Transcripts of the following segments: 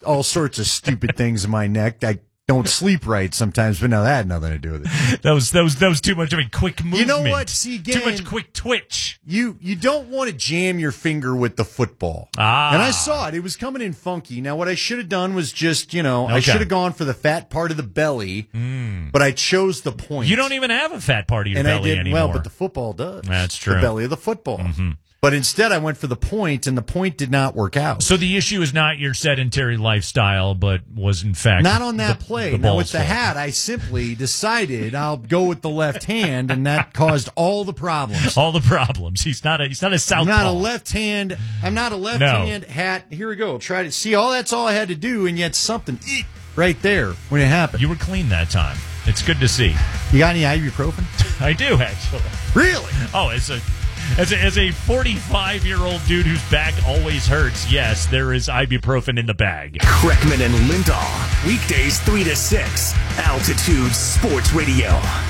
all sorts of stupid things in my neck. I don't sleep right sometimes, but no, that had nothing to do with it. That was too much of a quick movement. You know what? See, again, too much quick twitch. You don't want to jam your finger with the football. Ah. And I saw it. It was coming in funky. Now, what I should have done was just, I should have gone for the fat part of the belly, but I chose the point. You don't even have a fat part of your and belly I didn't, anymore. Well, but the football does. That's true. The belly of the football. Mm-hmm. But instead, I went for the point, and the point did not work out. So the issue is not your sedentary lifestyle, but was, in fact, not on that play. The now, with the fault. hat, I simply decided I'll go with the left hand, and that caused all the problems. All the problems. He's not a southpaw. I'm not a left hand hat. Here we go. Try to see. That's all I had to do, and yet something right there when it happened. You were clean that time. It's good to see. You got any ibuprofen? I do, actually. Really? Oh, as a 45-year-old dude whose back always hurts, yes, there is ibuprofen in the bag. Kreckman and Lindahl, weekdays 3 to 6, Altitude Sports Radio,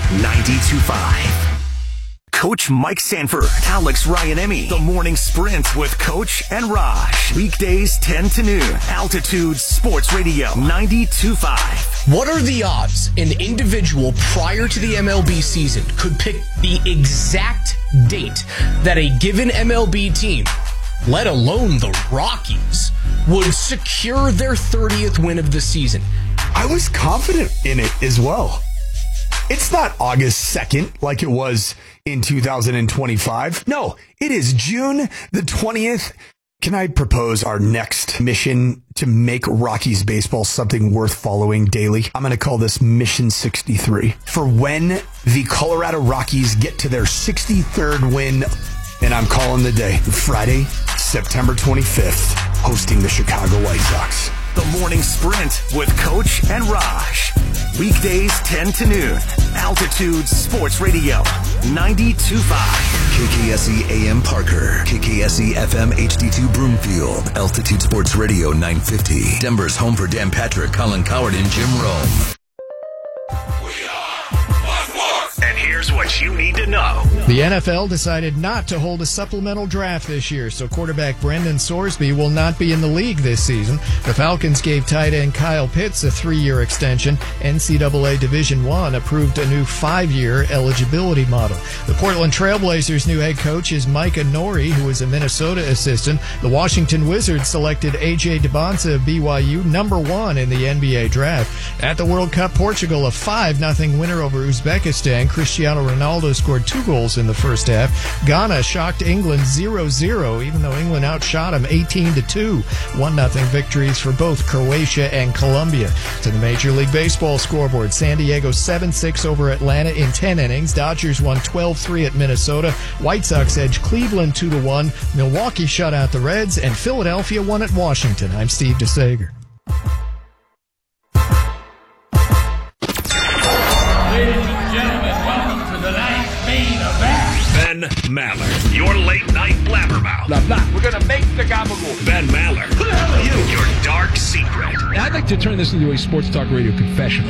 92.5. Coach Mike Sanford, Alex Ryan-Emmy, The Morning Sprint with Coach and Raj. Weekdays 10 to noon, Altitude Sports Radio, 92.5. What are the odds an individual prior to the MLB season could pick the exact date that a given MLB team, let alone the Rockies, would secure their 30th win of the season? I was confident in it as well. It's not August 2nd like it was in 2025. No, it is June the 20th. Can I propose our next mission to make Rockies baseball something worth following daily? I'm going to call this Mission 63. For when the Colorado Rockies get to their 63rd win, and I'm calling the day Friday, September 25th, hosting the Chicago White Sox. The Morning Sprint with Coach and Raj. Weekdays 10 to noon, Altitude Sports Radio, 92.5. KKSE AM Parker, KKSE FM HD2 Broomfield, Altitude Sports Radio 950. Denver's home for Dan Patrick, Colin Coward, and Jim Rome. And here's what you need to know. The NFL decided not to hold a supplemental draft this year, so quarterback Brendan Sorsby will not be in the league this season. The Falcons gave tight end Kyle Pitts a 3-year extension. NCAA Division I approved a new 5-year eligibility model. The Portland Trailblazers' new head coach is Micah Nori, who is a Minnesota assistant. The Washington Wizards selected A.J. Debonsa of BYU number 1 in the NBA draft. At the World Cup, Portugal, a 5-0 winner over Uzbekistan. Cristiano Ronaldo scored 2 goals in the first half. Ghana shocked England 0-0, even though England outshot them 18-2. 1-0 victories for both Croatia and Colombia. To the Major League Baseball scoreboard, San Diego 7-6 over Atlanta in 10 innings. Dodgers won 12-3 at Minnesota. White Sox edged Cleveland 2-1. Milwaukee shut out the Reds, and Philadelphia won at Washington. I'm Steve DeSager. Ben Maller, your late night blabbermouth. Blah, blah. We're going to make the gabagool. Ben Maller, who the hell are you? Your dark secret. I'd like to turn this into a sports talk radio confession.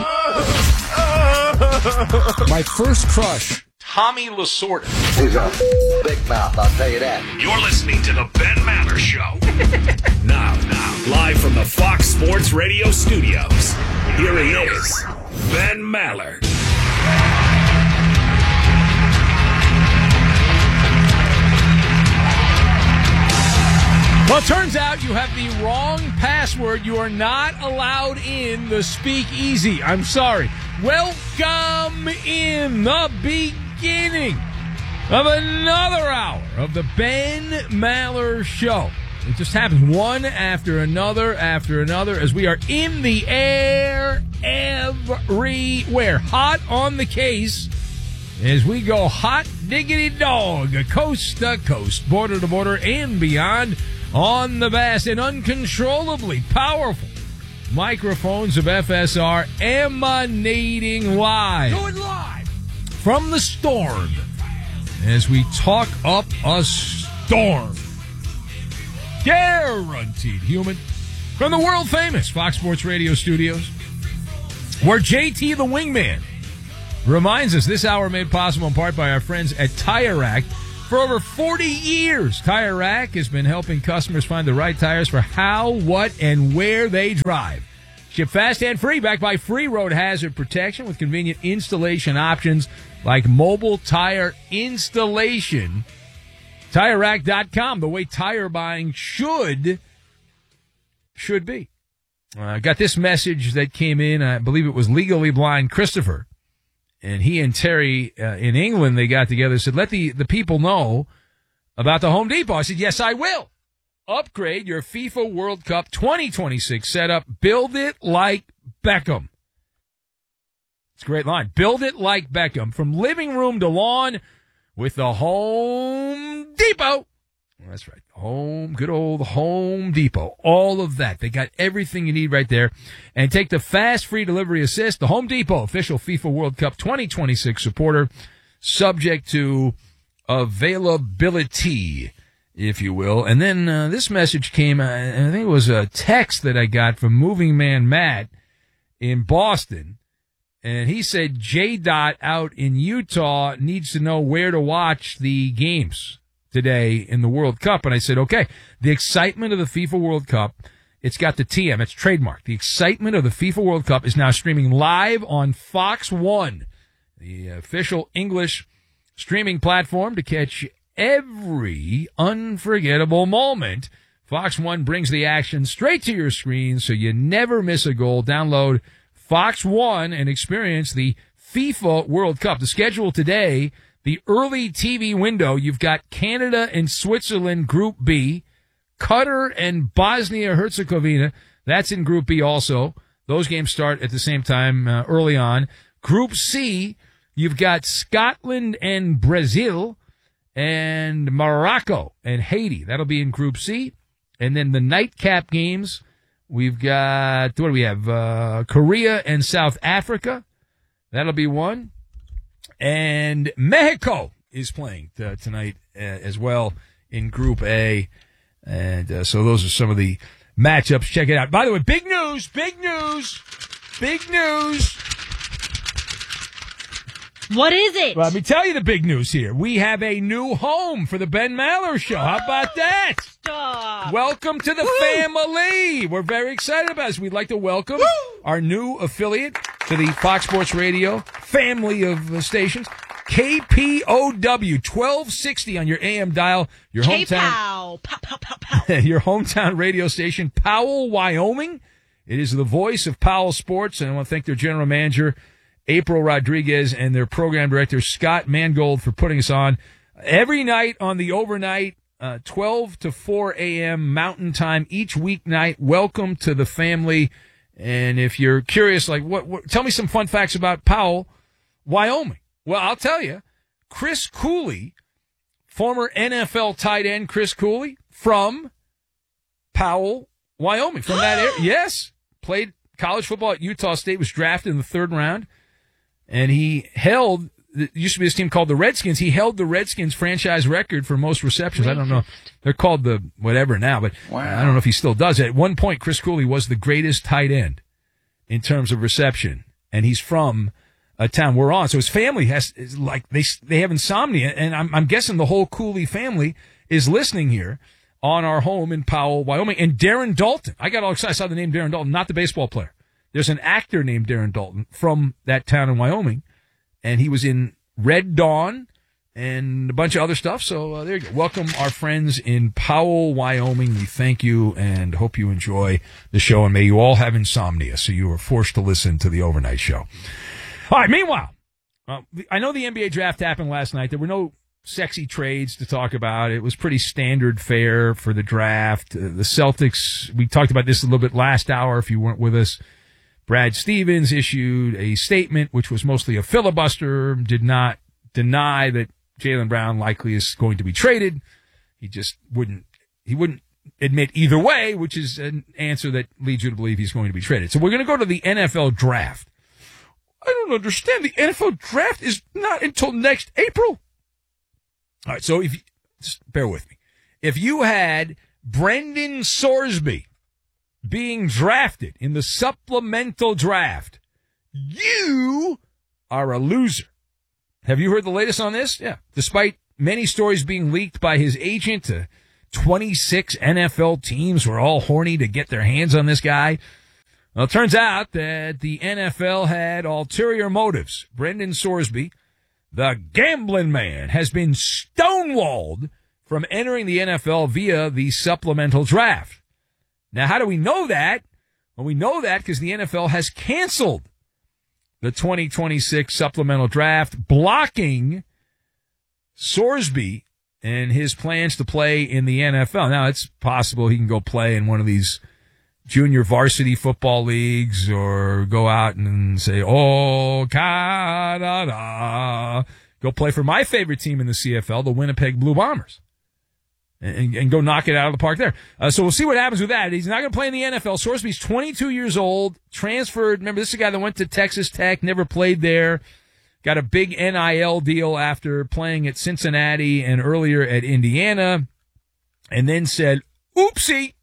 My first crush, Tommy Lasorda. He's a big mouth, I'll tell you that. You're listening to the Ben Maller Show. Now, live from the Fox Sports Radio studios, here he is, Ben Maller. Well, it turns out you have the wrong password. You are not allowed in the speakeasy. I'm sorry. Welcome in the beginning of another hour of the Ben Maller Show. It just happens one after another as we are in the air everywhere. Hot on the case as we go hot diggity dog, coast to coast, border to border, and beyond on the vast and uncontrollably powerful microphones of FSR emanating live. Going live from the storm as we talk up a storm. Guaranteed human from the world famous Fox Sports Radio studios, where JT the Wingman reminds us this hour made possible in part by our friends at Tire Rack. For over 40 years, Tire Rack has been helping customers find the right tires for how, what, and where they drive. Ship fast and free, backed by free road hazard protection with convenient installation options like mobile tire installation. TireRack.com, the way tire buying should be. I got this message that came in. I believe it was Legally Blind Christopher. And he and Terry in England, they got together and said, let the people know about the Home Depot. I said, yes, I will. Upgrade your FIFA World Cup 2026 setup. Build it like Beckham. It's a great line. Build it like Beckham. From living room to lawn with the Home Depot. That's right. Good old Home Depot. All of that. They got everything you need right there. And take the fast free delivery assist. The Home Depot, official FIFA World Cup 2026 supporter, subject to availability, if you will. And then this message came, I think it was a text that I got from Moving Man Matt in Boston. And he said J-Dot out in Utah needs to know where to watch the games today in the World Cup. And I said, okay, the excitement of the FIFA World Cup, it's got the TM, it's trademarked. The excitement of the FIFA World Cup is now streaming live on Fox One, the official English streaming platform to catch every unforgettable moment. Fox One brings the action straight to your screen so you never miss a goal. Download Fox One and experience the FIFA World Cup. The schedule today, the early TV window, you've got Canada and Switzerland, Group B. Qatar and Bosnia-Herzegovina, that's in Group B also. Those games start at the same time early on. Group C, you've got Scotland and Brazil and Morocco and Haiti. That'll be in Group C. And then the nightcap games, we've got, what do we have? Korea and South Africa. That'll be one. And Mexico is playing tonight as well in Group A. And so those are some of the matchups. Check it out. By the way, big news. What is it? Well, let me tell you the big news here. We have a new home for the Ben Maller Show. How about that? Stop. Welcome to the family. We're very excited about this. We'd like to welcome our new affiliate to the Fox Sports Radio family of stations. KPOW 1260 on your AM dial. Your hometown. Pow. Your hometown radio station, Powell, Wyoming. It is the voice of Powell Sports, and I want to thank their general manager, April Rodriguez, and their program director, Scott Mangold, for putting us on every night on the overnight, 12 to 4 a.m. Mountain Time each weeknight. Welcome to the family. And if you're curious, like, what tell me some fun facts about Powell, Wyoming. Well, I'll tell you, Chris Cooley, former NFL tight end Chris Cooley from Powell, Wyoming, from that area. Yes, played college football at Utah State, was drafted in the third round, and he held, it used to be this team called the Redskins. He held the Redskins franchise record for most receptions. I don't know. They're called the whatever now, but I don't know if he still does it. At one point, Chris Cooley was the greatest tight end in terms of reception, and he's from a town we're on. So his family is like, they have insomnia, and I'm guessing the whole Cooley family is listening here on our home in Powell, Wyoming. And Darren Dalton, I got all excited. I saw the name Darren Dalton, not the baseball player. There's an actor named Darren Dalton from that town in Wyoming, and he was in Red Dawn and a bunch of other stuff. So there you go. Welcome our friends in Powell, Wyoming. We thank you and hope you enjoy the show, and may you all have insomnia so you are forced to listen to the overnight show. All right, meanwhile, I know the NBA draft happened last night. There were no sexy trades to talk about. It was pretty standard fare for the draft. The Celtics, we talked about this a little bit last hour if you weren't with us. Brad Stevens issued a statement, which was mostly a filibuster, did not deny that Jaylen Brown likely is going to be traded. He just wouldn't admit either way, which is an answer that leads you to believe he's going to be traded. So we're going to go to the NFL draft. I don't understand. The NFL draft is not until next April. All right, so just bear with me. If you had Brendan Sorsby being drafted in the supplemental draft, you are a loser. Have you heard the latest on this? Yeah. Despite many stories being leaked by his agent to 26 NFL teams were all horny to get their hands on this guy. Well, it turns out that the NFL had ulterior motives. Brendan Sorsby, the gambling man, has been stonewalled from entering the NFL via the supplemental draft. Now, how do we know that? Well, we know that because the NFL has canceled the 2026 supplemental draft, blocking Sorsby and his plans to play in the NFL. Now, it's possible he can go play in one of these junior varsity football leagues or go out and say, oh, Canada, go play for my favorite team in the CFL, the Winnipeg Blue Bombers, and go knock it out of the park there. So we'll see what happens with that. He's not going to play in the NFL. Sorsby's 22 years old, transferred. Remember, this is a guy that went to Texas Tech, never played there, got a big NIL deal after playing at Cincinnati and earlier at Indiana, and then said, oopsie.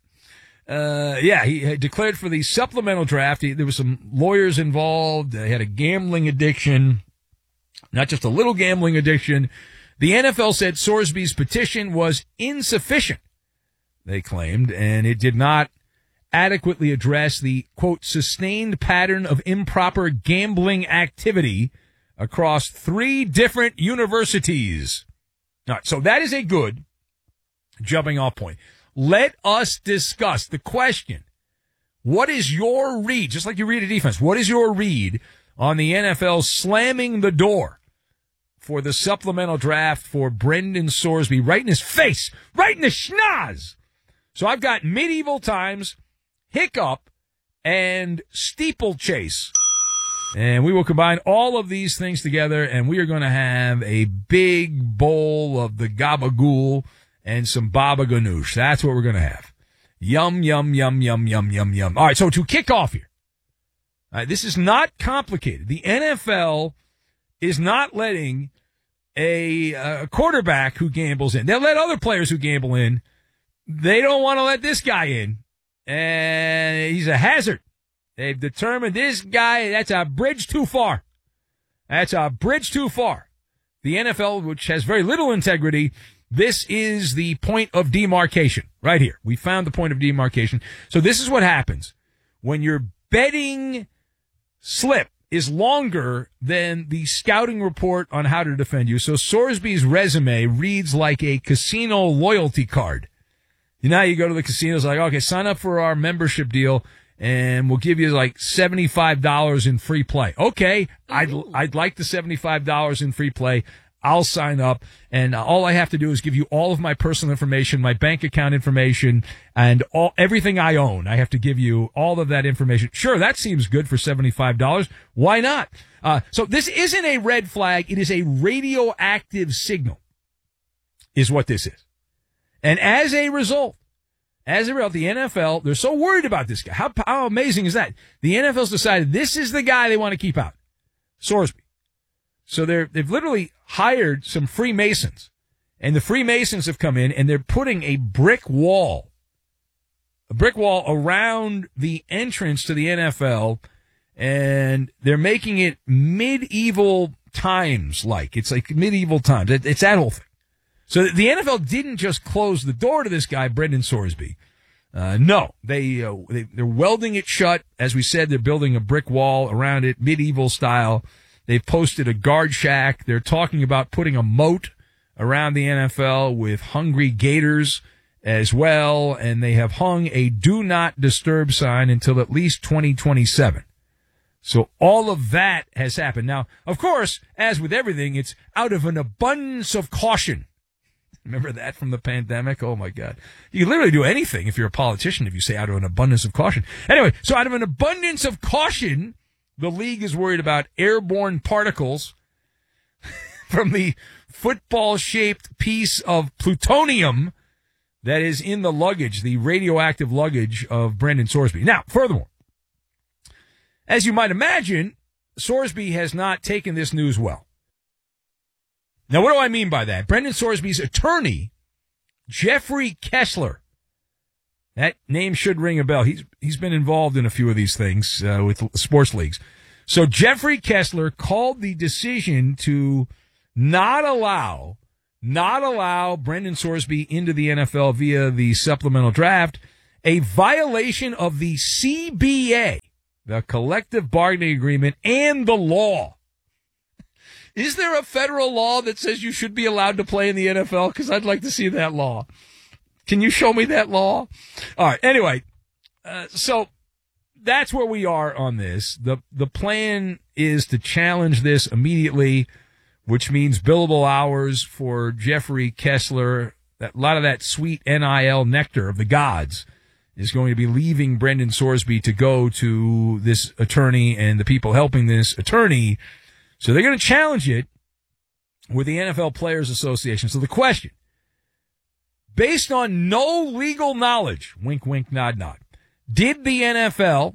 He declared for the supplemental draft. There was some lawyers involved. He had a gambling addiction, not just a little gambling addiction. The NFL said Sorsby's petition was insufficient, they claimed, and it did not adequately address the, quote, sustained pattern of improper gambling activity across 3 different universities. All right, so that is a good jumping off point. Let us discuss the question. What is your read? Just like you read a defense, what is your read on the NFL slamming the door for the supplemental draft for Brendan Sorsby right in his face, right in the schnoz? So I've got Medieval Times, Hiccup, and Steeplechase. And we will combine all of these things together, and we are going to have a big bowl of the gabagool and some baba ganoush. That's what we're going to have. Yum, yum, yum, yum, yum, yum, yum. All right, so to kick off here, this is not complicated. The NFL is not letting a quarterback who gambles in. They'll let other players who gamble in. They don't want to let this guy in, and he's a hazard. They've determined this guy, that's a bridge too far. That's a bridge too far. The NFL, which has very little integrity, this is the point of demarcation right here. We found the point of demarcation. So this is what happens when your betting slip is longer than the scouting report on how to defend you. So Sorsby's resume reads like a casino loyalty card. You know, you go to the casinos like, okay, sign up for our membership deal and we'll give you like $75 in free play. Okay, I'd like the $75 in free play. I'll sign up, and all I have to do is give you all of my personal information, my bank account information, and everything I own. I have to give you all of that information. Sure, that seems good for $75. Why not? So this isn't a red flag. It is a radioactive signal, is what this is. And as a result, the NFL, they're so worried about this guy. How amazing is that? The NFL's decided this is the guy they want to keep out, Sorsby. So they've literally hired some Freemasons, and the Freemasons have come in and they're putting a brick wall around the entrance to the NFL, and they're making it medieval times like. It's like medieval times. It's that whole thing. So the NFL didn't just close the door to this guy, Brendan Sorsby. No, they're welding it shut. As we said, they're building a brick wall around it, medieval style. They've posted a guard shack. They're talking about putting a moat around the NFL with hungry gators as well. And they have hung a do not disturb sign until at least 2027. So all of that has happened. Now, of course, as with everything, it's out of an abundance of caution. Remember that from the pandemic? Oh, my God. You can literally do anything if you're a politician if you say out of an abundance of caution. Anyway, so out of an abundance of caution, the league is worried about airborne particles from the football-shaped piece of plutonium that is in the luggage, the radioactive luggage of Brendan Sorsby. Now, furthermore, as you might imagine, Sorsby has not taken this news well. Now, what do I mean by that? Brendan Sorsby's attorney, Jeffrey Kessler, that name should ring a bell. He's been involved in a few of these things with sports leagues. So Jeffrey Kessler called the decision to not allow not allow Brendan Sorsby into the NFL via the supplemental draft, a violation of the CBA, the collective bargaining agreement, and the law. Is there a federal law that says you should be allowed to play in the NFL? Because I'd like to see that law. Can you show me that law? All right. Anyway, so that's where we are on this. The plan is to challenge this immediately, which means billable hours for Jeffrey Kessler. A lot of that sweet NIL nectar of the gods is going to be leaving Brendan Sorsby to go to this attorney and the people helping this attorney. So they're going to challenge it with the NFL Players Association. So the question, based on no legal knowledge, wink, wink, nod, nod, did the NFL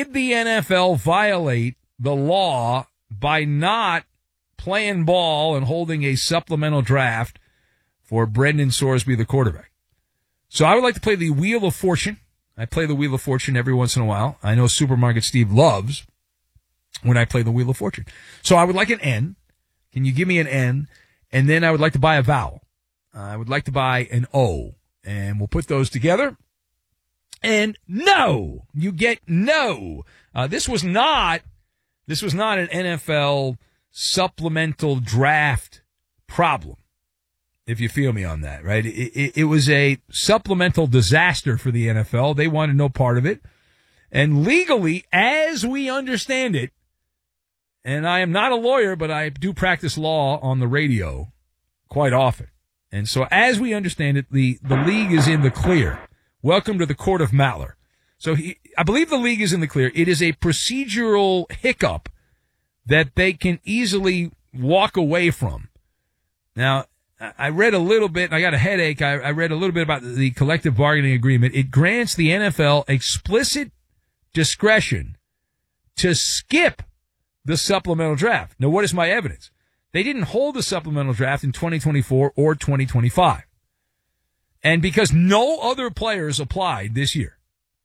violate the law by not playing ball and holding a supplemental draft for Brendan Sorsby, the quarterback? So I would like to play the Wheel of Fortune. I play the Wheel of Fortune every once in a while. I know Supermarket Steve loves when I play the Wheel of Fortune. So I would like an N. Can you give me an N? And then I would like to buy a vowel. I would like to buy an O. And we'll put those together. And no! You get no. This was not an NFL supplemental draft problem, if you feel me on that, right? It was a supplemental disaster for the NFL. They wanted no part of it. And legally, as we understand it, and I am not a lawyer, but I do practice law on the radio quite often. And so as we understand it, the league is in the clear. Welcome to the court of Maller. So I believe the league is in the clear. It is a procedural hiccup that they can easily walk away from. Now, I read a little bit, and I got a headache. I read a little bit about the collective bargaining agreement. It grants the NFL explicit discretion to skip the supplemental draft. Now, what is my evidence? They didn't hold the supplemental draft in 2024 or 2025. And because no other players applied this year,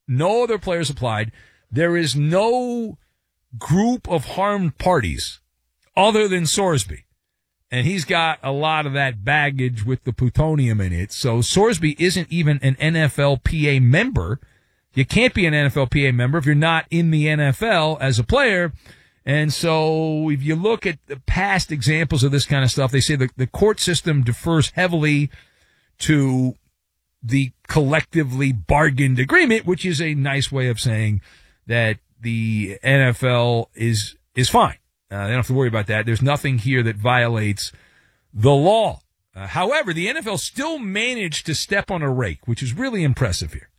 there is no group of harmed parties other than Sorsby. And he's got a lot of that baggage with the plutonium in it. So Sorsby isn't even an NFLPA member. You can't be an NFLPA member if you're not in the NFL as a player. And so if you look at the past examples of this kind of stuff, they say the court system defers heavily to the collectively bargained agreement, which is a nice way of saying that the NFL is fine. They don't have to worry about that. There's nothing here that violates the law. However, the NFL still managed to step on a rake, which is really impressive here.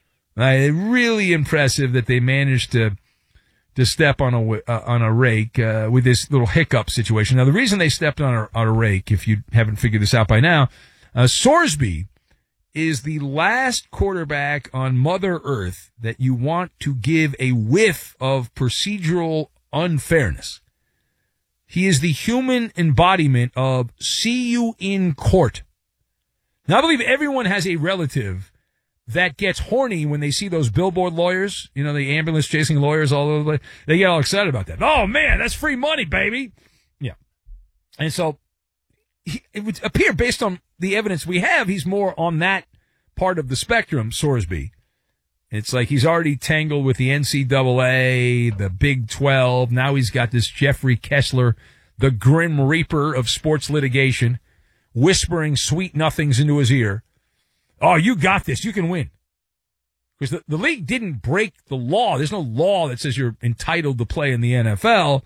Really impressive that they managed to step on a rake with this little hiccup situation. Now, the reason they stepped on a rake, if you haven't figured this out by now, Sorsby is the last quarterback on Mother Earth that you want to give a whiff of procedural unfairness. He is the human embodiment of see you in court. Now, I believe everyone has a relative that gets horny when they see those billboard lawyers, you know, the ambulance chasing lawyers all over the place. They get all excited about that. Oh, man, that's free money, baby. Yeah. And so it would appear, based on the evidence we have, he's more on that part of the spectrum, Sorsby. It's like he's already tangled with the NCAA, the Big 12. Now he's got this Jeffrey Kessler, the Grim Reaper of sports litigation, whispering sweet nothings into his ear. Oh, you got this. You can win. Because the league didn't break the law. There's no law that says you're entitled to play in the NFL.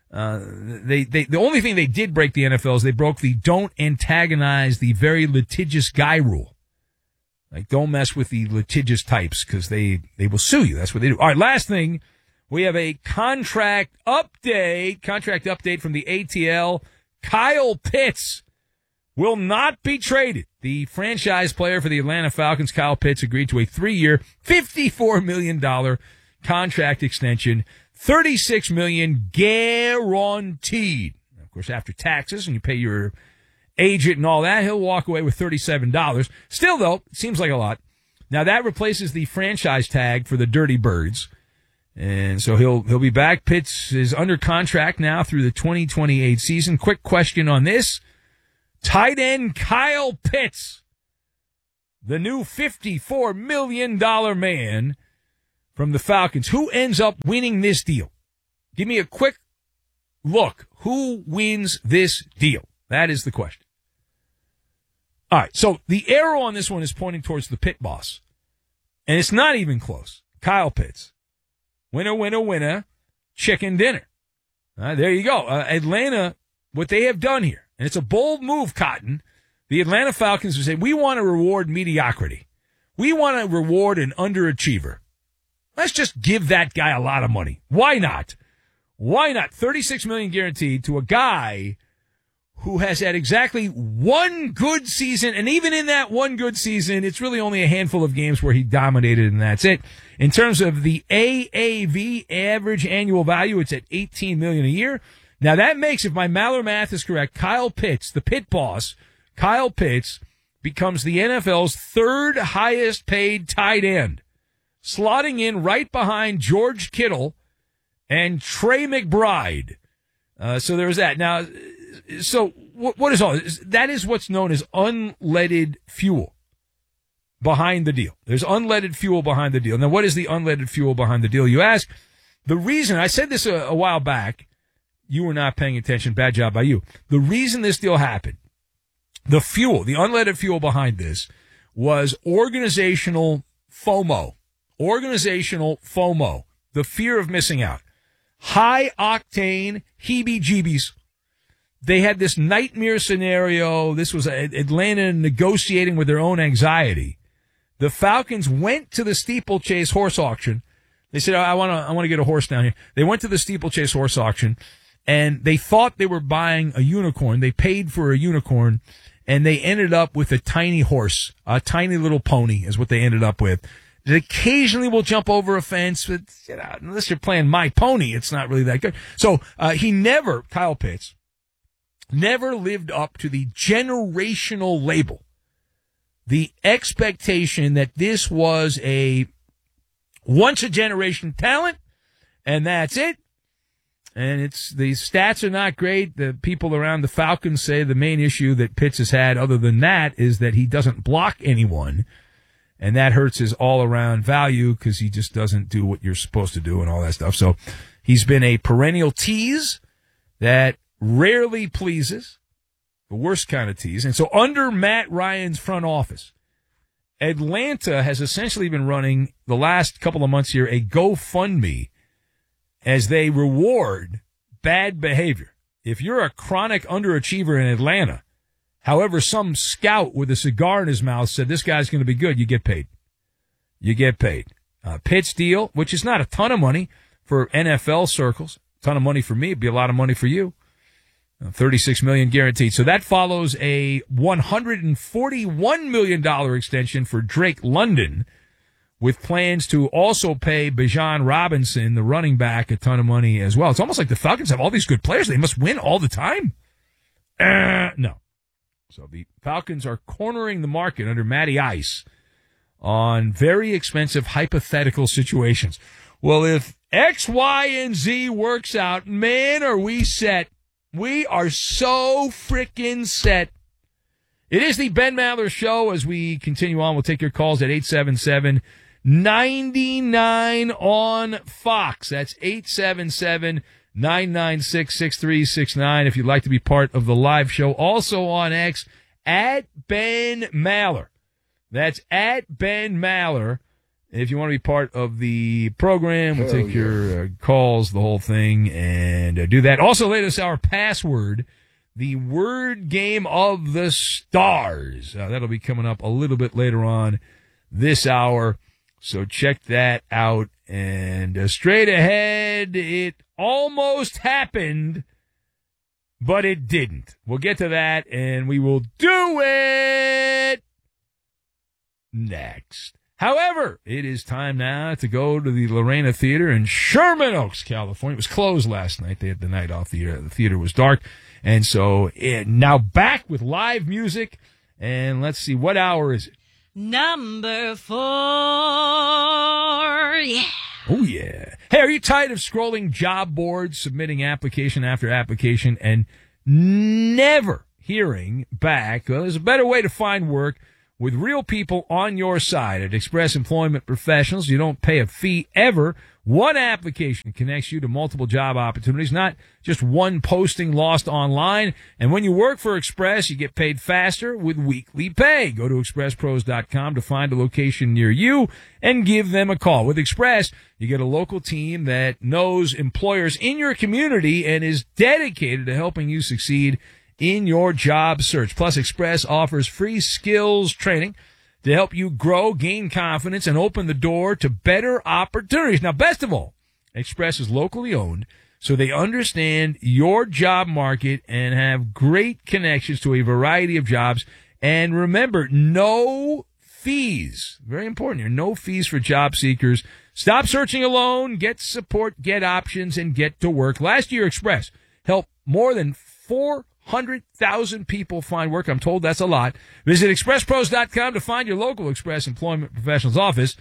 The only thing they did break the NFL is they broke the don't antagonize the very litigious guy rule. Like, don't mess with the litigious types because they will sue you. That's what they do. All right, last thing. We have a contract update from the ATL. Kyle Pitts will not be traded. The franchise player for the Atlanta Falcons, Kyle Pitts, agreed to a 3-year, $54 million contract extension, $36 million guaranteed. Of course, after taxes, and you pay your agent and all that, he'll walk away with $37. Still, though, it seems like a lot. Now, that replaces the franchise tag for the Dirty Birds. And so he'll be back. Pitts is under contract now through the 2028 season. Quick question on this. Tight end Kyle Pitts, the new $54 million man from the Falcons. Who ends up winning this deal? Give me a quick look. Who wins this deal? That is the question. All right, so the arrow on this one is pointing towards the pit boss. And it's not even close. Kyle Pitts. Winner, winner, winner. Chicken dinner. There you go. Atlanta, what they have done here, and it's a bold move, Cotton. The Atlanta Falcons are saying, we want to reward mediocrity. We want to reward an underachiever. Let's just give that guy a lot of money. Why not? Why not? $36 million guaranteed to a guy who has had exactly one good season, and even in that one good season, it's really only a handful of games where he dominated, and that's it. In terms of the AAV, average annual value, it's at $18 million a year. Now that makes, if my Maller math is correct, Kyle Pitts, the pit boss, Kyle Pitts becomes the NFL's third highest paid tight end, slotting in right behind George Kittle and Trey McBride. So there's that. Now, so what is all this? That is what's known as unleaded fuel behind the deal. There's unleaded fuel behind the deal. Now, what is the unleaded fuel behind the deal? You ask. The reason, I said this a while back, you were not paying attention. Bad job by you. The reason this deal happened, the fuel, the unleaded fuel behind this was organizational FOMO. Organizational FOMO. The fear of missing out. High octane heebie-jeebies. They had this nightmare scenario. This was Atlanta negotiating with their own anxiety. The Falcons went to the steeplechase horse auction. They said, I want to get a horse down here. They went to the steeplechase horse auction, and they thought they were buying a unicorn. They paid for a unicorn, and they ended up with a tiny horse, a tiny little pony is what they ended up with. It occasionally will jump over a fence, but unless you're playing My Pony, it's not really that good. So Kyle Pitts, never lived up to the generational label, the expectation that this was a once-a-generation talent, and that's it. And the stats are not great. The people around the Falcons say the main issue that Pitts has had other than that is that he doesn't block anyone. And that hurts his all-around value because he just doesn't do what you're supposed to do and all that stuff. So he's been a perennial tease that rarely pleases, the worst kind of tease. And so under Matt Ryan's front office, Atlanta has essentially been running the last couple of months here a GoFundMe as they reward bad behavior. If you're a chronic underachiever in Atlanta, however, some scout with a cigar in his mouth said this guy's going to be good, you get paid. You get paid. Pitts deal, which is not a ton of money for NFL circles, a ton of money for me, it'd be a lot of money for you. $36 million guaranteed. So that follows a $141 million extension for Drake London, with plans to also pay Bijan Robinson, the running back, a ton of money as well. It's almost like the Falcons have all these good players. They must win all the time. No. So the Falcons are cornering the market under Matty Ice on very expensive hypothetical situations. Well, if X, Y, and Z works out, man, are we set. We are so freaking set. It is the Ben Maller Show. As we continue on, we'll take your calls at 877-99 on Fox. That's 877-996-6369 if you'd like to be part of the live show. Also on X, at Ben Maller. That's at Ben Maller. If you want to be part of the program, we'll take your calls, the whole thing, and do that. Also, latest hour password, the word game of the stars. That'll be coming up a little bit later on this hour, so check that out. And straight ahead, it almost happened, but it didn't. We'll get to that, and we will do it next. However, it is time now to go to the Lorena Theater in Sherman Oaks, California. It was closed last night. They had the night off. The theater was dark. And so now back with live music. And let's see, what hour is it? Number 4. Yeah. Oh, yeah. Hey, are you tired of scrolling job boards, submitting application after application, and never hearing back. Well, there's a better way to find work with real people on your side. At Express Employment Professionals, you don't pay a fee ever. One application connects you to multiple job opportunities, not just one posting lost online. And when you work for Express, you get paid faster with weekly pay. Go to expresspros.com to find a location near you and give them a call. With Express, you get a local team that knows employers in your community and is dedicated to helping you succeed in your job search. Plus, Express offers free skills training to help you grow, gain confidence, and open the door to better opportunities. Now, best of all, Express is locally owned, so they understand your job market and have great connections to a variety of jobs. And remember, no fees. Very important here. No fees for job seekers. Stop searching alone. Get support, get options, and get to work. Last year, Express helped more than 400,000 people find work. I'm told that's a lot. Visit expresspros.com to find your local Express Employment Professionals office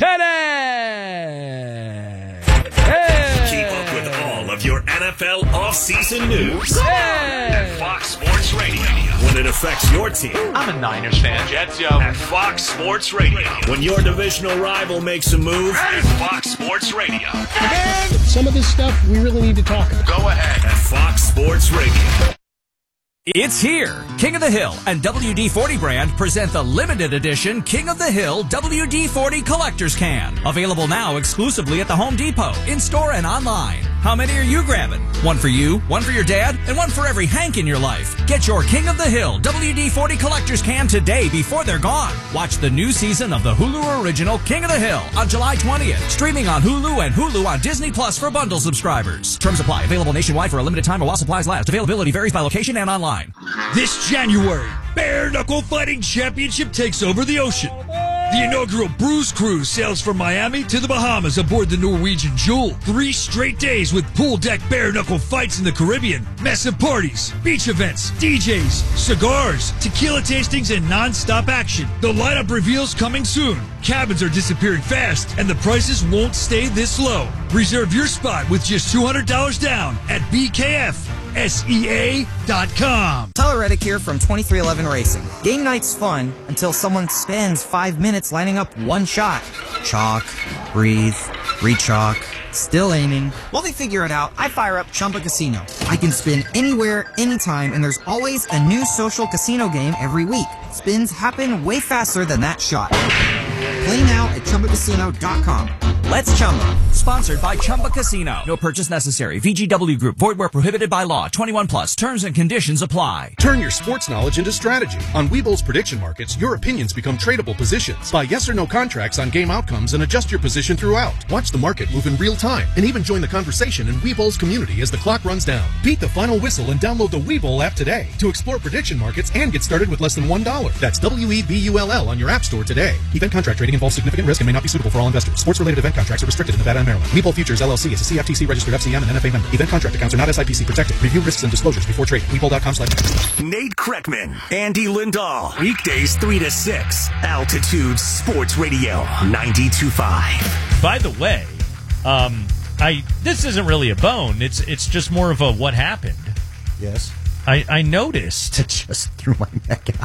today. Hey! Keep up with all of your NFL offseason news at Fox Sports Radio. When it affects your team, I'm a Niners fan. Jets, yo. At Fox Sports Radio. When your divisional rival makes a move, at Fox Sports Radio. And some of this stuff we really need to talk about. Go ahead at Fox Sports Radio. It's here. King of the Hill and WD-40 brand present the limited edition King of the Hill WD-40 Collector's Can. Available now exclusively at the Home Depot, in-store and online. How many are you grabbing? One for you, one for your dad, and one for every Hank in your life. Get your King of the Hill WD-40 Collector's Can today before they're gone. Watch the new season of the Hulu original King of the Hill on July 20th. Streaming on Hulu and Hulu on Disney Plus for bundle subscribers. Terms apply. Available nationwide for a limited time or while supplies last. Availability varies by location and online. This January, Bare Knuckle Fighting Championship takes over the ocean. The inaugural Bruise Cruise sails from Miami to the Bahamas aboard the Norwegian Jewel. 3 straight days with pool deck bare knuckle fights in the Caribbean, massive parties, beach events, DJs, cigars, tequila tastings, and non-stop action. The lineup reveals coming soon. Cabins are disappearing fast, and the prices won't stay this low. Reserve your spot with just $200 down at BKFSEA.com. Tyler Reddick here from 2311 Racing. Game night's fun until someone spends 5 minutes lining up one shot. Chalk, breathe, re-chalk, still aiming. While they figure it out, I fire up Chumba Casino. I can spin anywhere, anytime, and there's always a new social casino game every week. Spins happen way faster than that shot. Play now at ChumbaCasino.com. Let's Chumba. Sponsored by Chumba Casino. No purchase necessary. VGW Group. Void where prohibited by law. 21 plus. Terms and conditions apply. Turn your sports knowledge into strategy. On Webull's prediction markets, your opinions become tradable positions. Buy yes or no contracts on game outcomes and adjust your position throughout. Watch the market move in real time and even join the conversation in Webull's community as the clock runs down. Beat the final whistle and download the Webull app today to explore prediction markets and get started with less than $1. That's WEBULL on your app store today. Event contract trading involves significant risk and may not be suitable for all investors. Sports-related event contracts are restricted in Nevada and Maryland. Webull Futures LLC is a CFTC registered FCM and NFA member. Event contract accounts are not SIPC protected. Review risks and disclosures before trading. Webull.com/. Nate Kreckman, Andy Lindahl. Weekdays 3 to 6. Altitude Sports Radio 92.5. By the way, this isn't really a bone. It's just more of a what happened. Yes. I noticed. I just threw my neck out.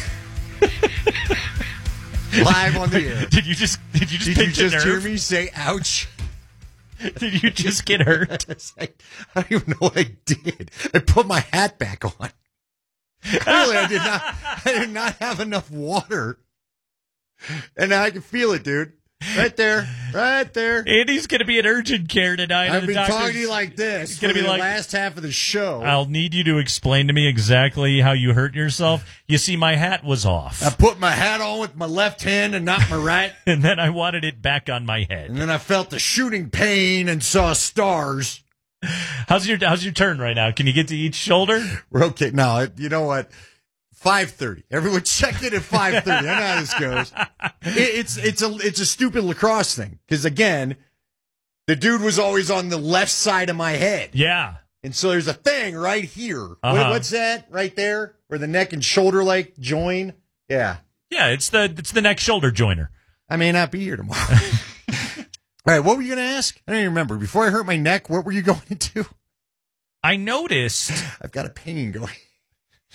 Live on the air. Did you just hear me say ouch? Did you just get hurt? I don't even know what I did. I put my hat back on. Clearly, I did not have enough water. And now I can feel it, dude. Right there. Andy's going to be in urgent care tonight. I've been talking to you like this. It's going to be the last half of the show. I'll need you to explain to me exactly how you hurt yourself. You see, my hat was off. I put my hat on with my left hand and not my right. And then I wanted it back on my head. And then I felt the shooting pain and saw stars. How's your turn right now? Can you get to each shoulder? We're okay. No, you know what? 5:30. Everyone checked it at 5:30. I know how this goes. It's a stupid lacrosse thing because again, the dude was always on the left side of my head. Yeah, and so there's a thing right here. Uh-huh. What's that right there, where the neck and shoulder like join? Yeah. It's the neck shoulder joiner. I may not be here tomorrow. All right, what were you going to ask? I don't even remember. Before I hurt my neck, what were you going to do? I noticed I've got a pain going.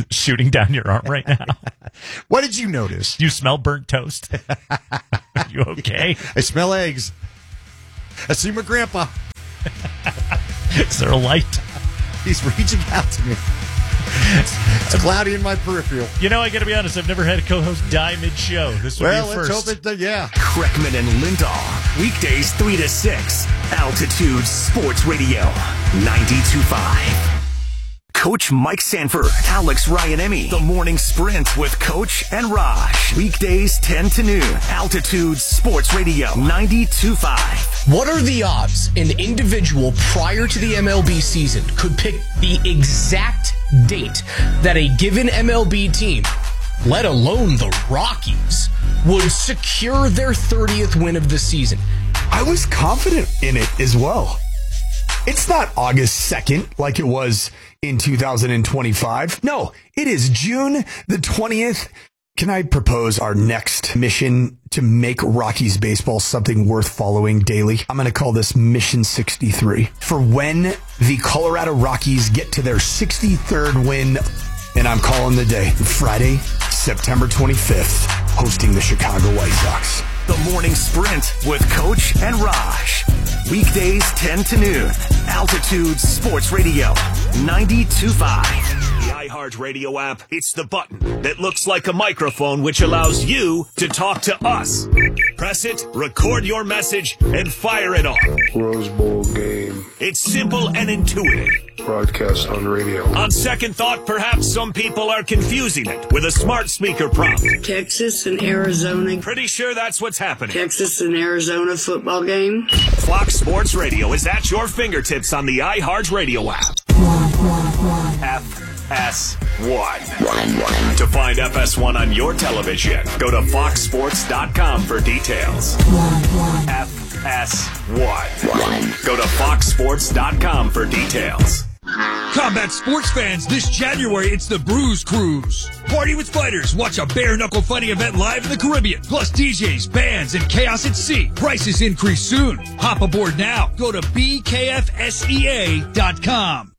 shooting down your arm right now. What did you notice? You smell burnt toast. Are you okay? I smell eggs. I see my grandpa. Is there a light? He's reaching out to me. It's cloudy in my peripheral. You know, I got to be honest. I've never had a co-host die mid-show. This will be a first. Let's hope it. Yeah. Kreckman and Lindahl, weekdays 3 to 6. Altitude Sports Radio, 92.5. Coach Mike Sanford, Alex Ryan-Emmy, The Morning Sprint with Coach and Raj. Weekdays 10 to noon. Altitude Sports Radio, 92.5. What are the odds an individual prior to the MLB season could pick the exact date that a given MLB team, let alone the Rockies, would secure their 30th win of the season? I was confident in it as well. It's not August 2nd like it was in 2025. No, it is June the 20th. Can I propose our next mission to make Rockies baseball something worth following daily? I'm going to call this Mission 63. For when the Colorado Rockies get to their 63rd win, and I'm calling the day Friday, September 25th, hosting the Chicago White Sox. The Morning Sprint with Coach and Raj. Weekdays 10 to noon. Altitude Sports Radio, 92.5. The iHeartRadio app, it's the button that looks like a microphone which allows you to talk to us. Press it, record your message, and fire it off. Rose Bowl game. It's simple and intuitive. Broadcast on radio. On second thought, perhaps some people are confusing it with a smart speaker prompt. Texas and Arizona. Pretty sure that's what's happening. Texas and Arizona football game. Fox Sports Radio is at your fingertips on the iHeartRadio app. FS1. To find FS1 on your television, go to foxsports.com for details. FS1. Go to foxsports.com for details. Combat sports fans, this January, it's the Bruise Cruise. Party with fighters. Watch a bare-knuckle fighting event live in the Caribbean. Plus DJs, bands, and chaos at sea. Prices increase soon. Hop aboard now. Go to bkfsea.com.